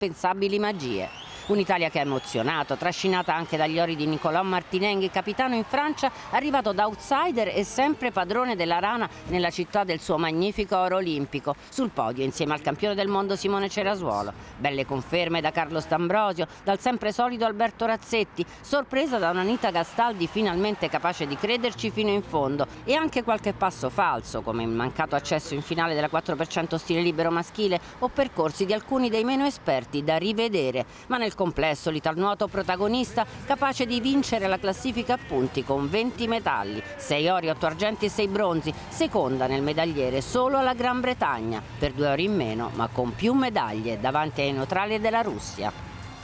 impensabili magie. Un'Italia che ha emozionato, trascinata anche dagli ori di Nicolò Martinenghi, capitano in Francia, arrivato da outsider e sempre padrone della rana nella città del suo magnifico oro olimpico, sul podio insieme al campione del mondo Simone Cerasuolo. Belle conferme da Carlos D'Ambrosio, dal sempre solido Alberto Razzetti, sorpresa da un'Anita Gastaldi finalmente capace di crederci fino in fondo, e anche qualche passo falso, come il mancato accesso in finale della 4% stile libero maschile o percorsi di alcuni dei meno esperti da rivedere, ma nel complesso l'italnuoto protagonista capace di vincere la classifica a punti con 20 metalli, 6 ori, 8 argenti e 6 bronzi, seconda nel medagliere solo alla Gran Bretagna, per 2 ori in meno ma con più medaglie davanti ai neutrali della Russia.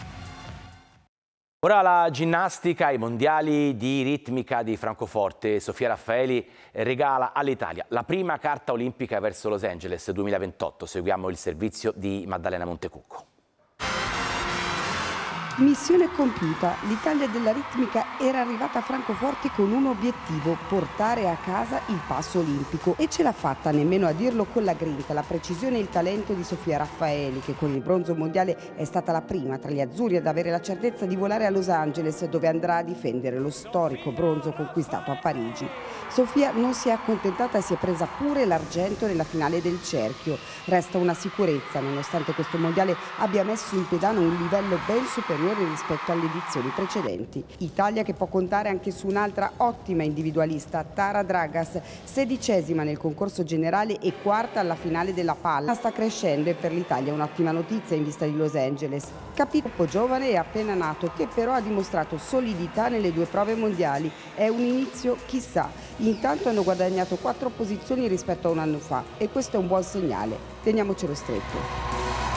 Ora la ginnastica, i mondiali di ritmica di Francoforte. Sofia Raffaeli regala all'Italia la prima carta olimpica verso Los Angeles 2028. Seguiamo il servizio di Maddalena Montecucco. Missione compiuta, l'Italia della ritmica era arrivata a Francoforte con un obiettivo: portare a casa il passo olimpico, e ce l'ha fatta, nemmeno a dirlo, con la grinta, la precisione e il talento di Sofia Raffaeli, che con il bronzo mondiale è stata la prima tra gli azzurri ad avere la certezza di volare a Los Angeles, dove andrà a difendere lo storico bronzo conquistato a Parigi. Sofia non si è accontentata e si è presa pure l'argento nella finale del cerchio. Resta una sicurezza, nonostante questo mondiale abbia messo in pedano un livello ben superiore rispetto alle edizioni precedenti. Italia che può contare anche su un'altra ottima individualista, Tara Dragas, 16ª nel concorso generale e quarta alla finale della palla. Sta crescendo e per l'Italia è un'ottima notizia in vista di Los Angeles. Capitolo giovane e appena nato, che però ha dimostrato solidità nelle 2 prove mondiali. È un inizio, chissà. Intanto hanno guadagnato 4 posizioni rispetto a un anno fa e questo è un buon segnale. Teniamocelo stretto.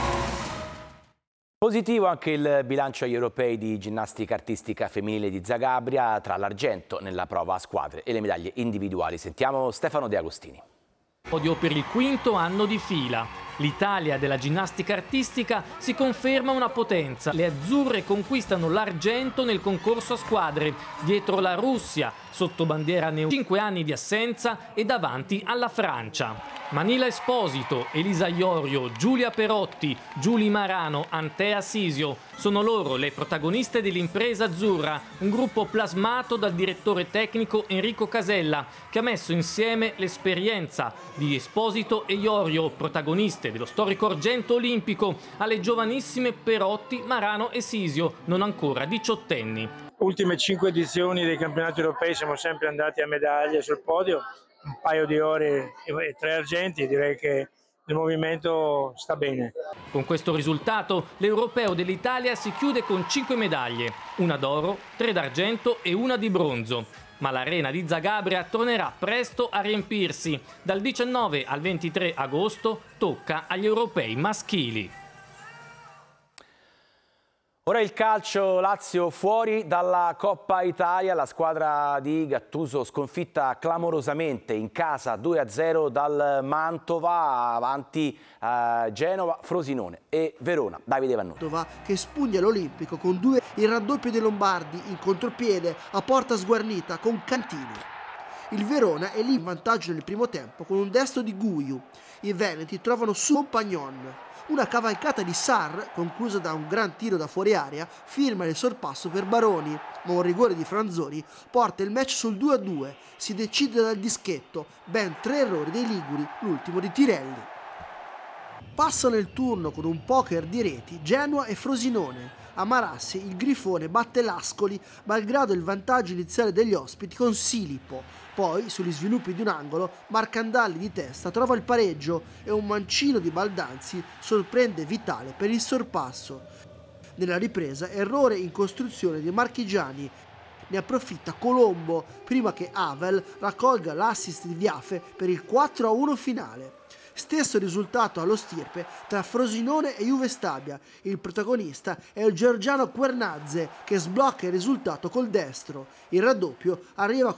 Positivo anche il bilancio agli europei di ginnastica artistica femminile di Zagabria, tra l'argento nella prova a squadre e le medaglie individuali. Sentiamo Stefano De Agostini. Podio per il 5° anno di fila. L'Italia della ginnastica artistica si conferma una potenza. Le azzurre conquistano l'argento nel concorso a squadre, dietro la Russia, sotto bandiera neo, 5 anni di assenza, e davanti alla Francia. Manila Esposito, Elisa Iorio, Giulia Perotti, Giulia Marano, Antea Sisio sono loro le protagoniste dell'impresa azzurra, un gruppo plasmato dal direttore tecnico Enrico Casella, che ha messo insieme l'esperienza di Esposito e Iorio, protagoniste dello storico argento olimpico, alle giovanissime Perotti, Marano e Sisio, non ancora diciottenni. Ultime 5 edizioni dei campionati europei siamo sempre andati a medaglie sul podio, un paio di ori e 3 argenti, direi che il movimento sta bene. Con questo risultato l'europeo dell'Italia si chiude con 5 medaglie, una d'oro, 3 d'argento e una di bronzo. Ma l'arena di Zagabria tornerà presto a riempirsi. Dal 19 al 23 agosto tocca agli europei maschili. Ora il calcio, Lazio fuori dalla Coppa Italia, la squadra di Gattuso sconfitta clamorosamente in casa 2-0 dal Mantova, avanti Genova, Frosinone e Verona. Davide Vannucci. Che spugna l'Olimpico con 2, il raddoppio dei Lombardi in contropiede a porta sguarnita con Cantini. Il Verona è lì in vantaggio nel primo tempo con un destro di Guiu. I veneti trovano su Compagnon. Una cavalcata di Sarr, conclusa da un gran tiro da fuori area, firma il sorpasso per Baroni, ma un rigore di Franzoni porta il match sul 2-2. Si decide dal dischetto, ben 3 errori dei liguri, l'ultimo di Tirelli. Passano il turno con un poker di reti Genoa e Frosinone. A Marassi il Grifone batte l'Ascoli malgrado il vantaggio iniziale degli ospiti con Silipo. Poi, sugli sviluppi di un angolo, Marcandalli di testa trova il pareggio e un mancino di Baldanzi sorprende Vitale per il sorpasso. Nella ripresa, errore in costruzione di Marchigiani. Ne approfitta Colombo prima che Havel raccolga l'assist di Viafe per il 4-1 finale. Stesso risultato allo stirpe tra Frosinone e Juve Stabia. Il protagonista è il georgiano Quernazze che sblocca il risultato col destro. Il raddoppio arriva con